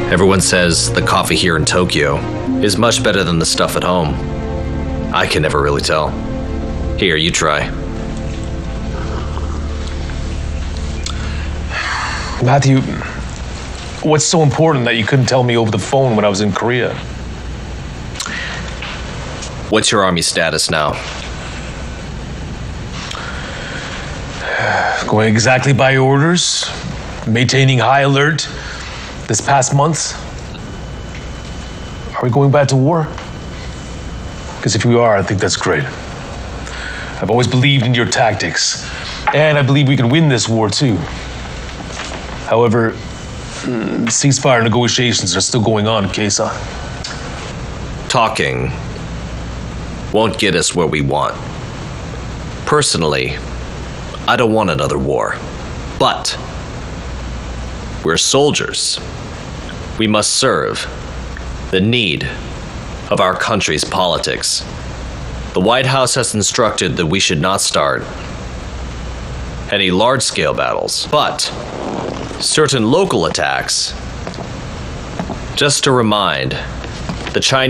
Everyone says the coffee here in Tokyo is much better than the stuff at home. I can never really tell. Here, you try. Matthew, what's so important that you couldn't tell me over the phone when I was in Korea? What's your army status now? Going exactly by orders, maintaining high alert. This past month, are we going back to war? Because if we are, I think that's great. I've always believed in your tactics, and I believe we can win this war too. However, ceasefire negotiations are still going on, Kesa. Talking won't get us where we want. Personally, I don't want another war, but we're soldiers. We must serve the need of our country's politics. The White House has instructed that we should not start any large-scale battles, but certain local attacks. Just to remind, the Chinese